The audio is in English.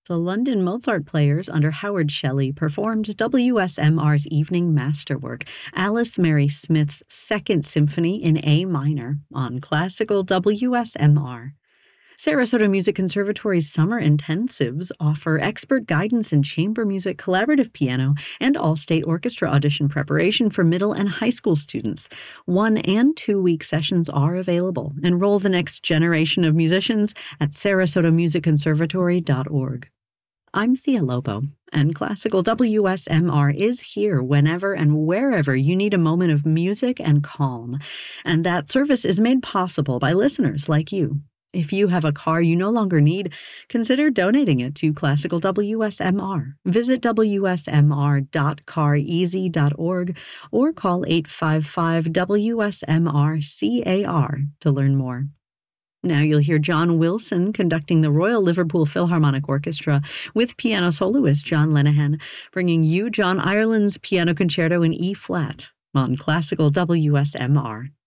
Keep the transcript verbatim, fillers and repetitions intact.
The London Mozart Players under Howard Shelley performed W S M R's evening masterwork, Alice Mary Smith's Second Symphony in A minor, on classical W S M R. Sarasota Music Conservatory's summer intensives offer expert guidance in chamber music, collaborative piano, and all-state orchestra audition preparation for middle and high school students. One- and two-week sessions are available. Enroll the next generation of musicians at sarasota music conservatory dot org. I'm Thea Lobo, and Classical W S M R is here whenever and wherever you need a moment of music and calm. And that service is made possible by listeners like you. If you have a car you no longer need, consider donating it to Classical W S M R. Visit w s m r dot car easy dot org or call eight five five W S M R C A R to learn more. Now you'll hear John Wilson conducting the Royal Liverpool Philharmonic Orchestra with piano soloist John Lenihan, bringing you John Ireland's Piano Concerto in E-flat on Classical W S M R.